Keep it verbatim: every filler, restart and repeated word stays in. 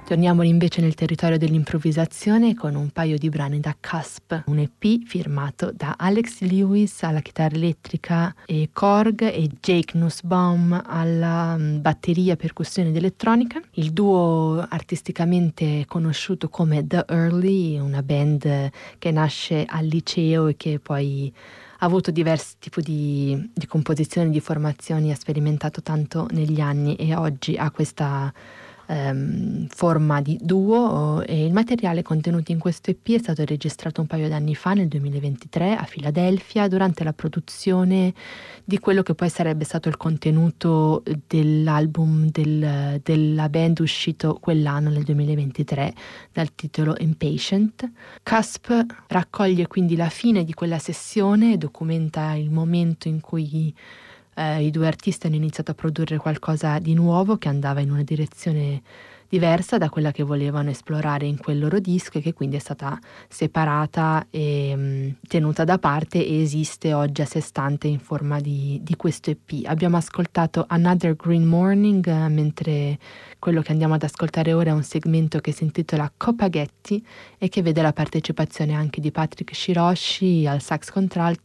Torniamo invece nel territorio dell'improvvisazione con un paio di brani da Cusp, un E P firmato da Alex Lewis alla chitarra elettrica e Korg e Jake Nussbaum alla batteria e percussione ed elettronica. Il duo artisticamente conosciuto come The Early, una band che nasce al liceo e che poi ha avuto diversi tipi di, di composizioni, di formazioni, ha sperimentato tanto negli anni e oggi ha questa ehm, forma di duo. E il materiale contenuto in questo E P è stato registrato un paio d'anni fa, nel duemilaventitré, a Filadelfia, durante la produzione di quello che poi sarebbe stato il contenuto dell'album del, della band uscito quell'anno, nel duemilaventitré, dal titolo Impatient. Cusp raccoglie quindi la fine di quella sessione e documenta il momento in cui eh, i due artisti hanno iniziato a produrre qualcosa di nuovo che andava in una direzione diversa da quella che volevano esplorare in quel loro disco, e che quindi è stata separata e mh, tenuta da parte e esiste oggi a sé stante in forma di, di questo E P. Abbiamo ascoltato Another Green Morning, eh, mentre quello che andiamo ad ascoltare ora è un segmento che si intitola Copaghetti e che vede la partecipazione anche di Patrick Shiroshi al sax contralto